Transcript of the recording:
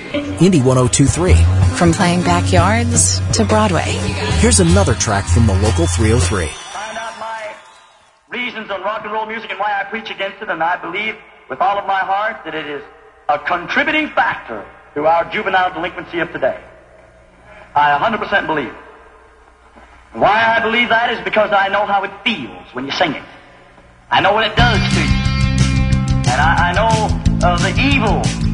Indy 102.3. From playing backyards to Broadway. Here's another track from the local 303. Find out my reasons on rock and roll music and why I preach against it, and I believe with all of my heart that it is a contributing factor to our juvenile delinquency of today. I 100% believe. Why I believe that is because I know how it feels when you sing it. I know what it does to you. And I know the evil